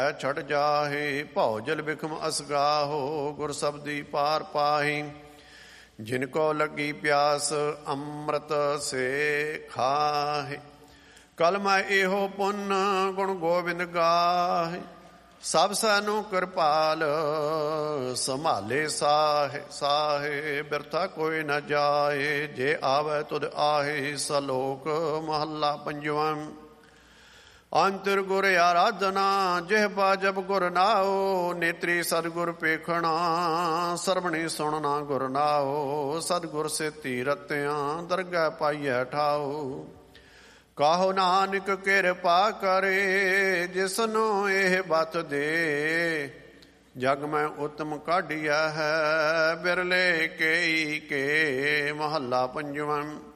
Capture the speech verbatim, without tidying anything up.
ਛੜ ਜਾਹੇ। ਭਉ ਜਲ ਬਿਖਮ ਅਸਗਾਹੋ, ਗੁਰ ਸਬਦੀ ਪਾਰ ਪਾਹੀ। ਜਿਨ ਕੋ ਲੱਗੀ ਪਿਆਸ ਅੰਮ੍ਰਿਤ ਸੇ ਖਾਹੇ। ਕਲ ਮੈਂ ਇਹੋ ਪੁੰਨ ਗੁਣ ਗੋਬਿੰਦ ਗਾਹੇ। ਸਭ ਸਾਨੂੰ ਕਿਰਪਾਲ ਸੰਭਾਲੇ ਸਾਹੇ। ਸਾਹੇ ਬਿਰਥਾ ਕੋਈ ਨ ਜਾਏ, ਜੇ ਆਵੇ ਤੁਧ ਆਹੇ। ਸਲੋਕ ਮਹੱਲਾ ਪੰਜਵਾਂ। ਅੰਤਰ ਗੁਰ ਆਰਾਧਨਾ, ਜਿਹਵਾ ਜਬ ਗੁਰ ਨਾਉ। ਨੇਤਰੀ ਸਤਿਗੁਰ ਪੇਖਣਾ, ਸਰਵਣੀ ਸੁਣਨਾ ਗੁਰ ਨਾਉ। ਸਤਿਗੁਰ ਸੇਤੀ ਰਤਿਆਂ, ਦਰਗਹਿ ਪਾਈਐ ਠਾਉ। ਕਾਹੋ ਨਾਨਕ ਕਿਰਪਾ ਕਰੇ, ਜਿਸਨੂੰ ਇਹ ਬਤ ਦੇ। ਜਗ ਮੈਂ ਉਤਮ ਕਾਢਿਆ ਹੈ, ਬਿਰਲੇ ਕੇਈ ਕੇ। ਮਹੱਲਾ ਪੰਜਵਾਂ।